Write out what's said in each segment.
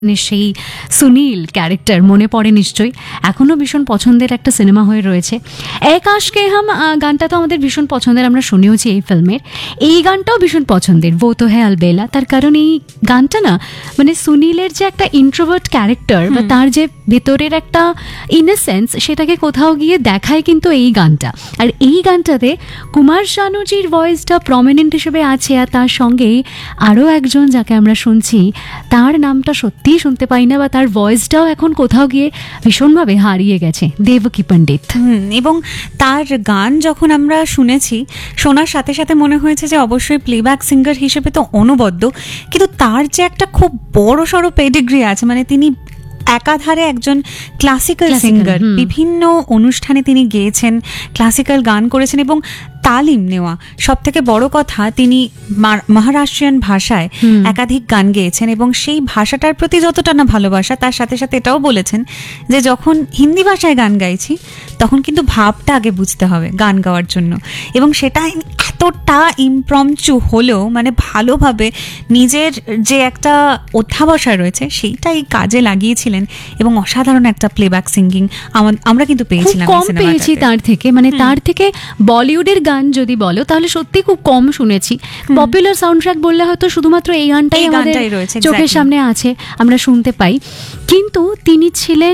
সেই সুনীল ক্যারেক্টার মনে পড়ে নিশ্চয়ই, এখনও ভীষণ পছন্দের একটা সিনেমা হয়ে রয়েছে। এক আশকে হাম গানটা তো আমাদের ভীষণ পছন্দের, আমরা শুনেওছি এই ফিল্মের। এই গানটাও ভীষণ পছন্দের, वो तो है अलबेला। তার কারণ এই গানটা না, মানে সুনীলের যে একটা ইন্ট্রোভার্ট ক্যারেক্টার বা তার যে ভেতরের একটা ইনোসেন্স, সেটাকে কোথাও গিয়ে দেখায় কিন্তু এই গানটা। আর এই গানটাতে কুমার শানুজির ভয়েসটা প্রমিনেন্ট হিসেবে আছে, আর তার সঙ্গে আরও একজন যাকে আমরা শুনছি, তার নামটা সত্যিই শুনতে পাই না, বা তার ভয়েসটাও এখন কোথাও গিয়ে ভীষণভাবে হারিয়ে গেছে, দেবকী পণ্ডিত। এবং তার গান যখন আমরা শুনেছি, শোনার সাথে সাথে মনে হয়েছে যে অবশ্যই প্লেব্যাক সিঙ্গার হিসেবে তো অনবদ্য, কিন্তু তার যে একটা খুব বড় সড়ো পেডিগ্রি আছে, মানে তিনি একাধারে একজন ক্লাসিক্যাল সিঙ্গার, বিভিন্ন অনুষ্ঠানে তিনি গেয়েছেন, ক্লাসিক্যাল গান করেছেন এবং তালিম নেওয়া। সব থেকে বড় কথা, তিনি মহারাষ্ট্রিয়ান ভাষায় একাধিক গান গেয়েছেন এবং সেই ভাষাটার প্রতি যতটা না ভালোবাসা, তার সাথে সাথে এটাও বলেছেন যে যখন হিন্দি ভাষায় গান গাইছি তখন কিন্তু ভাবটা আগে বুঝতে হবে গান গাওয়ার জন্য, এবং সেটা এতটা ইমপ্রম্পচু হলেও মানে ভালোভাবে নিজের যে একটা অধ্যাবসায় রয়েছে সেইটাই কাজে লাগিয়েছিলেন এবং অসাধারণ একটা প্লেব্যাক সিঙ্গিং আমরা কিন্তু পেয়েছিলাম। কম পেয়েছি তার থেকে, মানে তার থেকে বলিউডের গান যদি বলো তাহলে সত্যি খুব কম শুনেছি। পপুলার সাউন্ড ট্র্যাক বললে হয়তো শুধুমাত্র এই গানটাই আমাদের চোখের সামনে আছে, আমরা শুনতে পাই। কিন্তু তিনি ছিলেন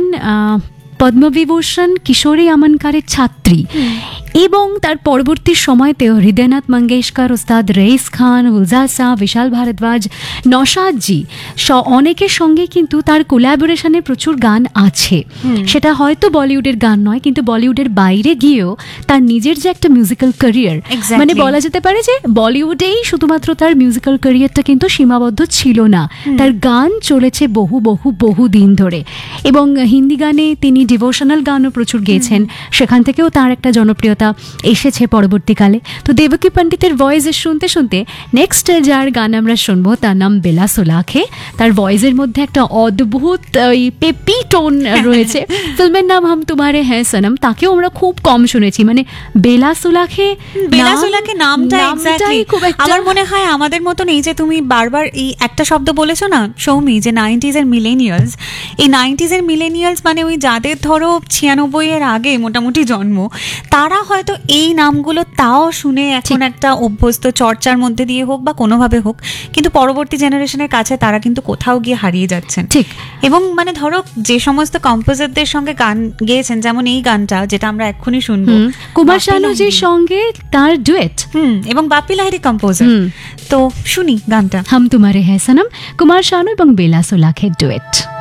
পদ্মবিভূষণ কিশোরী আমনকারের ছাত্রী, এবং তার পরবর্তী সময়তেও হৃদয়নাথ মঙ্গেশকর, উস্তাদ রইস খান, গুলজার শাহ, বিশাল ভারদ্বাজ, নওশাদজি অনেকের সঙ্গে কিন্তু তার কোলাবোরেশনে প্রচুর গান আছে। সেটা হয়তো বলিউডের গান নয়, কিন্তু বলিউডের বাইরে গিয়েও তার নিজের যে একটা মিউজিক্যাল ক্যারিয়ার, মানে বলা যেতে পারে যে বলিউডেই শুধুমাত্র তার মিউজিক্যাল ক্যারিয়ারটা কিন্তু সীমাবদ্ধ ছিল না, তার গান চলেছে বহু বহু বহু দিন ধরে। এবং হিন্দি গানে তিনি ডিভোশনাল গানও প্রচুর গেয়েছেন, সেখান থেকেও তার একটা জনপ্রিয়তা এসেছে পরবর্তীকালে। তো দেবকী পণ্ডিতের ভয়েস শুনতে শুনতে নেক্সট যার গান আমরা শুনবো তার নাম বেলা সোলাখে। তার ভয়েসের মধ্যে একটা অদ্ভুত পেপি টোন রয়েছে। ফিল্মের নাম হাম তুমারে হ্যাঁ সনম, তাকেও আমরা খুব কম শুনেছি। মানে বেলা সোলাখে নামটা আমার মনে হয় আমাদের মতন, এই যে তুমি বারবার এই একটা শব্দ বলেছো না সৌমি, যে 90s এর মিলেনিয়ালস, এই 90s এর মিলেনিয়ালস মানে ওই যাদের ধরো 96 এর আগে মোটামুটি জন্ম, তারা হয়তো এই নামগুলো তাও শুনে এখন একটা অভ্যস্ত চর্চার মধ্যে দিয়ে হোক বা কোনোভাবে হোক, কিন্তু পরবর্তী জেনারেশনের কাছে তারা কিন্তু কোথাও গিয়ে হারিয়ে যাচ্ছেন। ঠিক। এবং মানে ধরো যে সমস্ত কম্পোজারদের সঙ্গে গান গেয়েছেন, যেমন এই গানটা যেটা আমরা এক্ষুনি শুনবো, কুমার শানুজির সঙ্গে তার ডুয়েট, এবং বাপি লাহিড়ী কম্পোজার। তো শুনি গানটা, হাম তুমারে হ্যাঁ সনম, কুমার শানু এবং বেলা সোলাখের ডুয়েট।